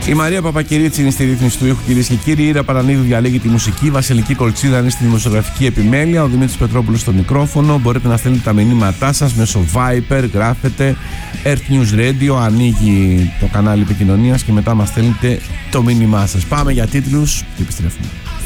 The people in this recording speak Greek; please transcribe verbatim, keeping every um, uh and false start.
Η Μαρία Παπακυρίτσι είναι στη ρύθμιση του ήχου, κυρίες και κύριοι. Η Ήρα Παρανίδου διαλέγει τη μουσική. Η Βασιλική Κολτσίδα είναι στη δημοσιογραφική επιμέλεια. Ο Δημήτρης Πετρόπουλος στο μικρόφωνο. Μπορείτε να στέλνετε τα μηνύματά σας μέσω Viber. Γράφετε Earth News Radio. Ανοίγει το κανάλι επικοινωνίας και μετά μας στέλνετε το μήνυμά σας. Πάμε για τίτλους και επιστρέφουμε.